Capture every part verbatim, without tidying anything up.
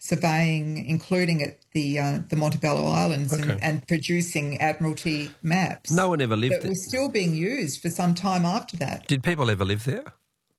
surveying, including at the uh, the Montebello Islands, Okay. and, and producing Admiralty maps. No one ever lived that there. were still being used for some time after that. Did people ever live there?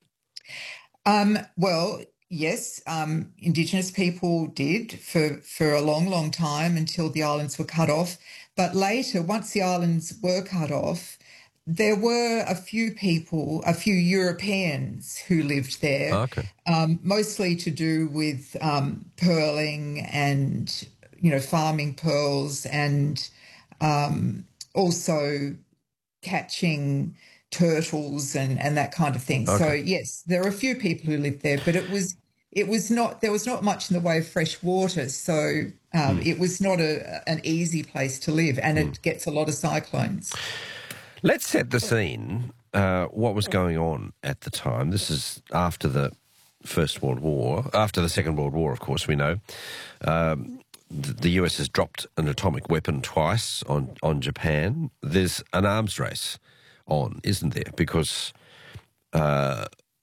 Um, well, yes, um, Indigenous people did for, for a long, long time until the islands were cut off. But later, once the islands were cut off, there were a few people, a few Europeans who lived there, Okay. um, mostly to do with um, pearling and, you know, farming pearls, and um, also catching turtles and, and that kind of thing. Okay. So yes, there are a few people who lived there, but it was it was not there was not much in the way of fresh water, so um, Mm. it was not a an easy place to live, and Mm. it gets a lot of cyclones. Let's set the scene. Uh, what was going on at the time? This is after the First World War, after the Second World War, of course, we know. Um, th- the U S has dropped an atomic weapon twice on, on Japan. There's an arms race on, isn't there? Because uh,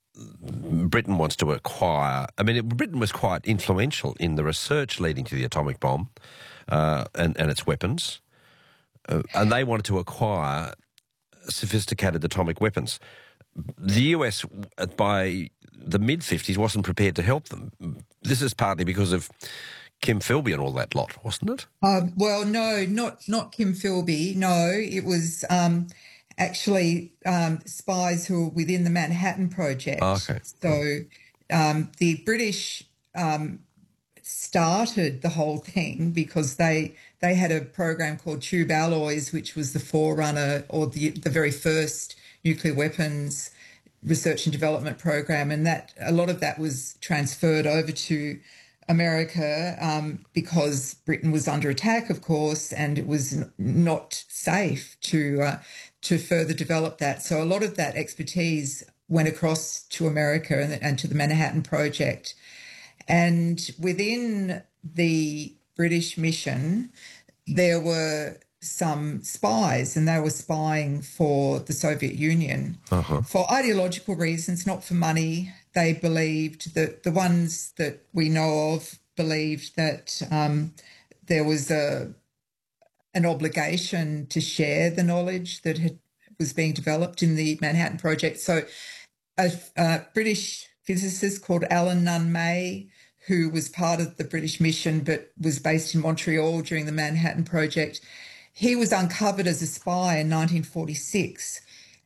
Britain wants to acquire... I mean, it, Britain was quite influential in the research leading to the atomic bomb uh, and, and its weapons. Uh, and they wanted to acquire sophisticated atomic weapons. The U S, by the mid-fifties, wasn't prepared to help them. This is partly because of Kim Philby and all that lot, wasn't it? Um, well, no, not not Kim Philby. No, it was um, actually um, spies who were within the Manhattan Project. Oh, okay. So um, the British um, started the whole thing because they they had a program called Tube Alloys, which was the forerunner or the the very first nuclear weapons research and development program, and that a lot of that was transferred over to America um, because Britain was under attack, of course, and it was n- not safe to uh, to further develop that. So a lot of that expertise went across to America and, and to the Manhattan Project. And within the British mission, there were some spies, and they were spying for the Soviet Union Uh-huh. for ideological reasons, not for money. They believed that the ones that we know of believed that um, there was a an obligation to share the knowledge that had, was being developed in the Manhattan Project. So a, a British physicist called Alan Nunn May, who was part of the British mission but was based in Montreal during the Manhattan Project, he was uncovered as a spy in nineteen forty-six,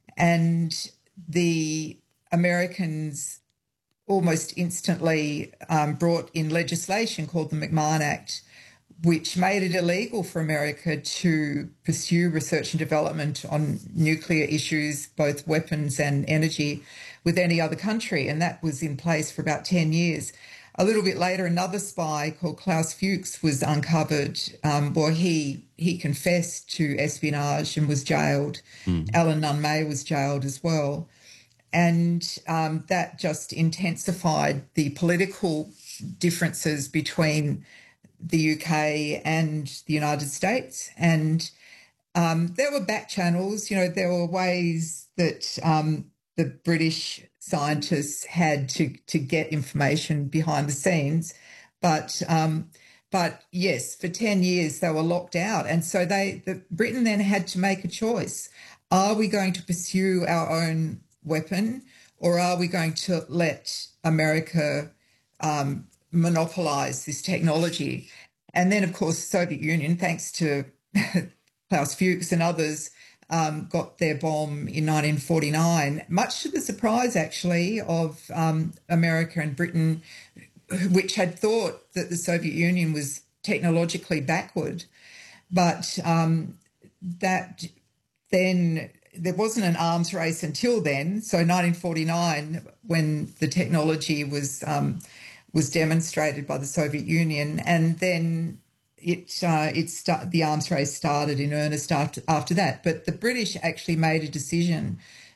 and the Americans almost instantly um, brought in legislation called the McMahon Act, which made it illegal for America to pursue research and development on nuclear issues, both weapons and energy, with any other country. And that was in place for about ten years. A little bit later, another spy called Klaus Fuchs was uncovered. Um, well, he he confessed to espionage and was jailed. Mm. Alan Nunn May was jailed as well. And um, that just intensified the political differences between the U K and the United States. And um, there were back channels, you know, there were ways that um, the British scientists had to to get information behind the scenes. But um, but yes, for ten years they were locked out. And so they the, Britain then had to make a choice. Are we going to pursue our own weapon, or are we going to let America um, monopolise this technology? And then, of course, the Soviet Union, thanks to Klaus Fuchs and others, um, got their bomb in nineteen forty-nine, much to the surprise, actually, of um, America and Britain, which had thought that the Soviet Union was technologically backward. But um, that then... there wasn't an arms race until then. So nineteen forty-nine, when the technology was um, was demonstrated by the Soviet Union, and then it uh, it start, the arms race started in earnest after after that. But the British actually made a decision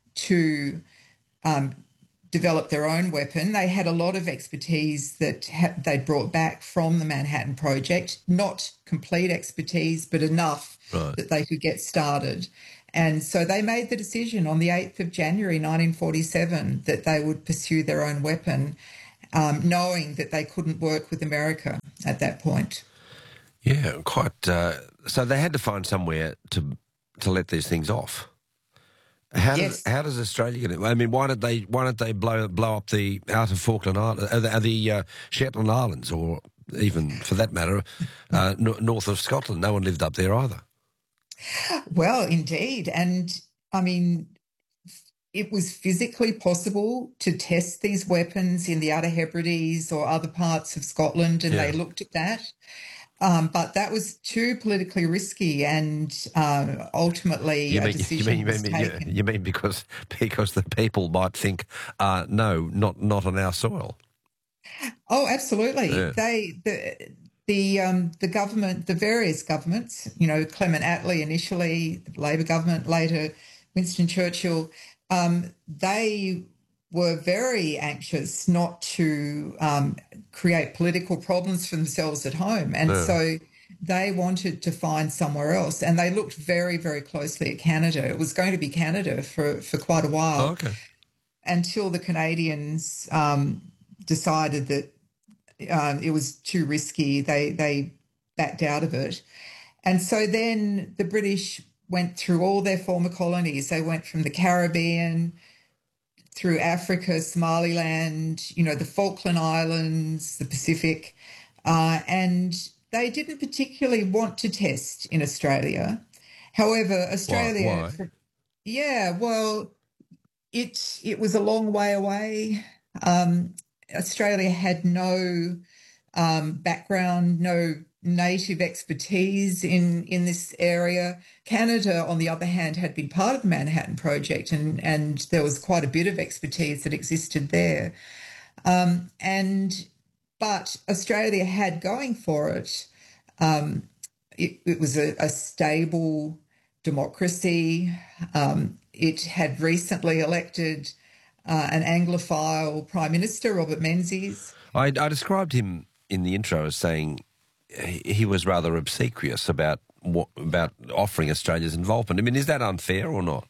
to um, develop their own weapon. They had a lot of expertise that ha- they brought back from the Manhattan Project, not complete expertise, but enough right. that they could get started. And so they made the decision on the eighth of January nineteen forty-seven that they would pursue their own weapon, um, knowing that they couldn't work with America. at that point. Yeah, quite. Uh, so they had to find somewhere to to let these things off. How does Yes. how does Australia get it? I mean, why did they why did they blow blow up the outer Falkland Islands, uh, the, the uh, Shetland Islands, or even for that matter, uh, n- north of Scotland? No one lived up there either. Well, indeed. And I mean, it was physically possible to test these weapons in the Outer Hebrides or other parts of Scotland, and Yeah. they looked at that. Um, but that was too politically risky, and uh, ultimately You a mean you decision mean you was mean, you, taken. you mean because because the people might think, uh, no, not not on our soil. Oh, absolutely. Yeah. They the the um, the government, the various governments, you know, Clement Attlee initially, the Labor government, later Winston Churchill, um, they were very anxious not to um, create political problems for themselves at home, and Yeah. so they wanted to find somewhere else, and they looked very, very closely at Canada. It was going to be Canada for for quite a while, Oh, okay. until the Canadians um, decided that um, it was too risky. They they backed out of it, and so then the British went through all their former colonies. They went from the Caribbean through Africa, Somaliland, you know, the Falkland Islands, the Pacific, uh, and they didn't particularly want to test in Australia. However, Australia, Why? yeah, well, it it was a long way away. Um, Australia had no um, background, no native expertise in in this area. Canada, on the other hand, had been part of the Manhattan Project, and and there was quite a bit of expertise that existed there. Um, and but Australia had going for it. Um, it, it was a, a stable democracy. Um, it had recently elected uh, an Anglophile Prime Minister, Robert Menzies. I, I described him in the intro as saying he, he was rather obsequious about what, about offering Australia's involvement. I mean, is that unfair or not?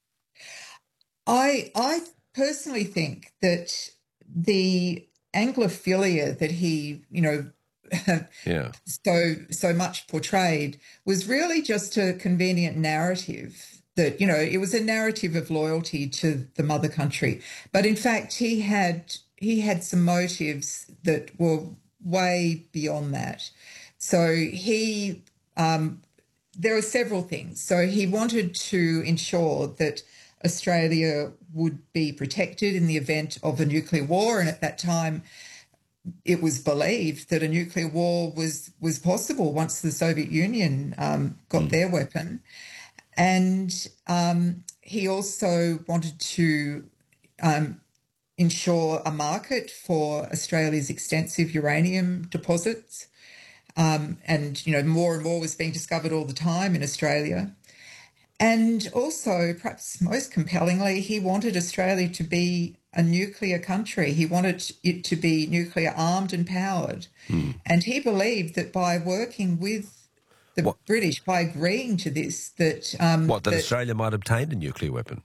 I I personally think that the Anglophilia that he, you know, Yeah. so so much portrayed was really just a convenient narrative that, you know, it was a narrative of loyalty to the mother country. But in fact, he had he had some motives that were way beyond that. So he um, there are several things. So he wanted to ensure that Australia would be protected in the event of a nuclear war, and at that time it was believed that a nuclear war was was possible once the Soviet Union um, got Mm. their weapon. And um, he also wanted to um, ensure a market for Australia's extensive uranium deposits. Um, and, you know, more and more was being discovered all the time in Australia. And also, perhaps most compellingly, he wanted Australia to be a nuclear country. He wanted it to be nuclear armed and powered. Mm. And he believed that by working with the What? British, by agreeing to this, that um, What, that, that Australia might obtain a nuclear weapon?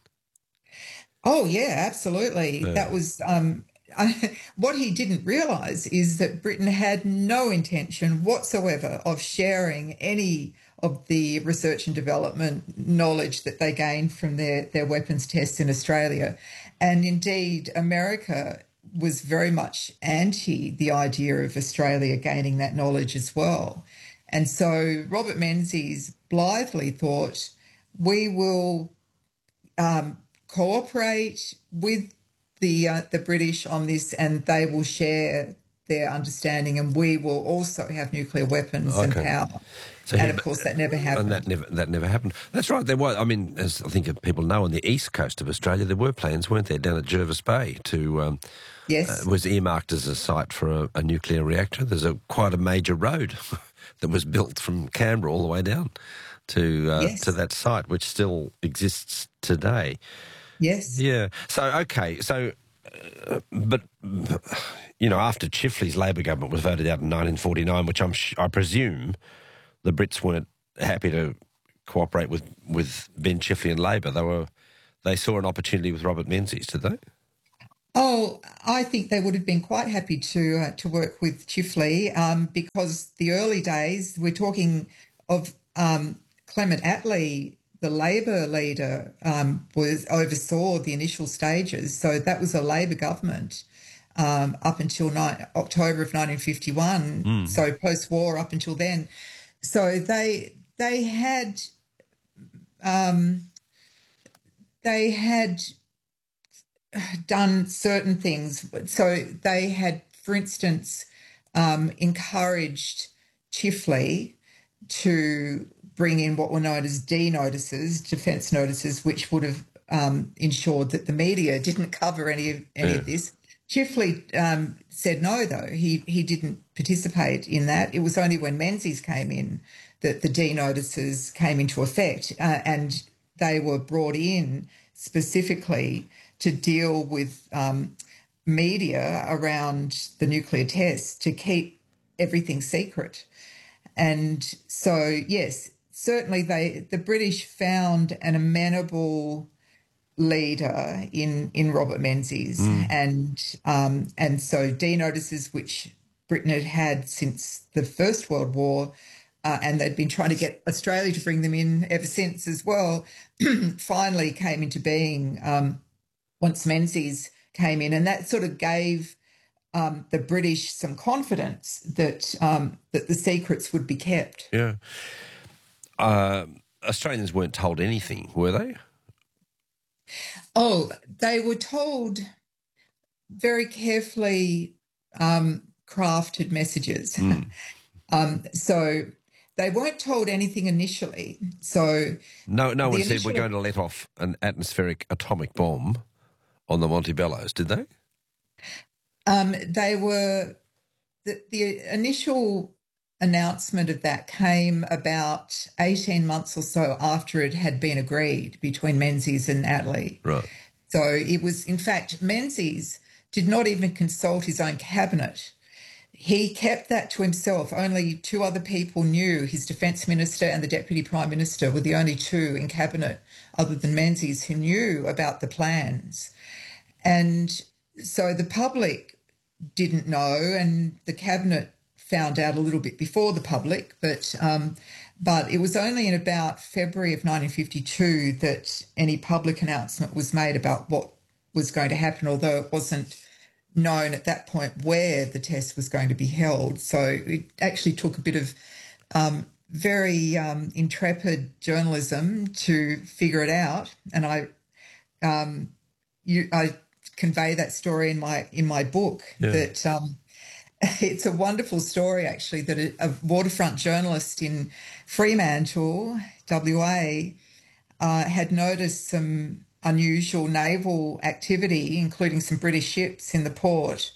oh yeah, absolutely, Yeah. that was um, what he didn't realise is that Britain had no intention whatsoever of sharing any of the research and development knowledge that they gained from their, their weapons tests in Australia. And indeed, America was very much anti the idea of Australia gaining that knowledge as well. And so Robert Menzies blithely thought, we will um, cooperate with the uh, the British on this, and they will share their understanding, and we will also have nuclear weapons and Okay. power. So And he- of course, that never And happened. that never that never happened. That's right. There was. I mean, as I think people know, on the east coast of Australia, there were plans, weren't there, down at Jervis Bay, to um, Yes. uh, was earmarked as a site for a, a nuclear reactor. There's a quite a major road that was built from Canberra all the way down to uh, Yes. to that site, which still exists today. Yes. Yeah. So okay. So, uh, but you know, after Chifley's Labor government was voted out in nineteen forty-nine, which I'm sh- I presume the Brits weren't happy to cooperate with, with Ben Chifley and Labor. They were they saw an opportunity with Robert Menzies, did they? Oh, I think they would have been quite happy to uh, to work with Chifley um, because the early days, we're talking of um, Clement Attlee, the Labor leader, um, was oversaw the initial stages. So that was a Labor government um, up until ni- October of nineteen fifty-one. Mm. So post-war up until then. So they they had um, they had done certain things. So they had, for instance, um, encouraged Chifley to bring in what were known as D notices, defence notices, which would have um, ensured that the media didn't cover any of any Yeah. of this. Chifley um, said no, though. He he didn't participate in that. It was only when Menzies came in that the D notices came into effect, uh, and they were brought in specifically to deal with um, media around the nuclear tests to keep everything secret. And so, yes, certainly they the British found an amenable leader in in Robert Menzies, Mm. and um, and so D notices, which Britain had had since the First World War, uh, and they'd been trying to get Australia to bring them in ever since as well, finally came into being um, once Menzies came in, and that sort of gave um, the British some confidence that um, that the secrets would be kept. Yeah. Uh, Australians weren't told anything, were they? Oh, they were told very carefully um, crafted messages. Mm. um, so they weren't told anything initially. So No, no one the said initial- we're going to let off an atmospheric atomic bomb on the Montebellos, did they? um, they were the, the initial announcement of that came about eighteen months or so after it had been agreed between Menzies and Attlee. Right. So it was, in fact, Menzies did not even consult his own cabinet. He kept that to himself. Only two other people knew. His defence minister and the deputy prime minister were the only two in cabinet, other than Menzies, who knew about the plans. And so the public didn't know, and the cabinet found out a little bit before the public, but um, but it was only in about February of nineteen fifty-two that any public announcement was made about what was going to happen, although it wasn't known at that point where the test was going to be held. So it actually took a bit of um, very um, intrepid journalism to figure it out, and I um, you, I convey that story in my in my book. Yeah. That um, it's a wonderful story, actually, that a, a waterfront journalist in Fremantle, W A, uh, had noticed some unusual naval activity, including some British ships in the port.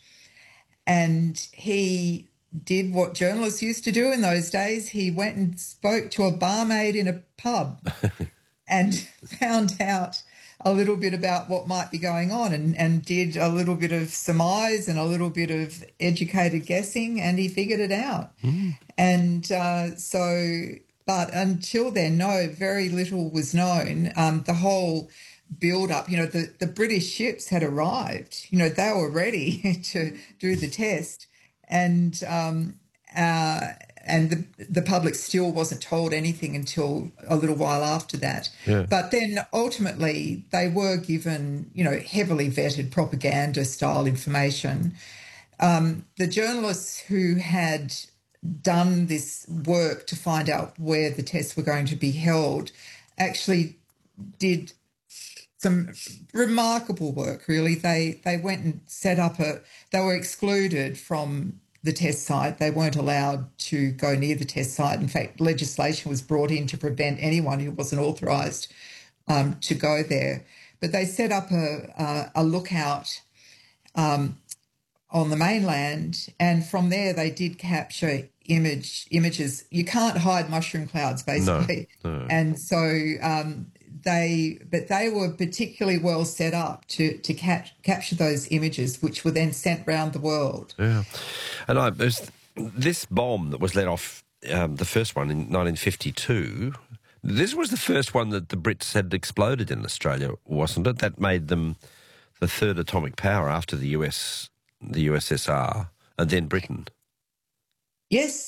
And he did what journalists used to do in those days. He went and spoke to a barmaid in a pub and found out a little bit about what might be going on, and, and did a little bit of surmise and a little bit of educated guessing, and he figured it out. Mm. And uh, so, but until then, no, very little was known. Um, the whole build-up, you know, the, the British ships had arrived. You know, they were ready to do the test, and um, uh, and the the public still wasn't told anything until a little while after that. Yeah. But then ultimately they were given, you know, heavily vetted propaganda-style information. Um, the journalists who had done this work to find out where the tests were going to be held actually did some remarkable work, really. They they went and set up a... They were excluded from the test site. They weren't allowed to go near the test site. In fact, legislation was brought in to prevent anyone who wasn't authorised um, to go there. But they set up a, a, a lookout um, on the mainland, and from there they did capture image images. You can't hide mushroom clouds, basically. No, no. And so um, they, but they were particularly well set up to to cap, capture those images, which were then sent round the world. Yeah, and I was, this bomb that was let off, um, the first one in nineteen fifty-two. This was the first one that the Brits had exploded in Australia, wasn't it? That made them the third atomic power after the U S, the U S S R, and then Britain. Yes,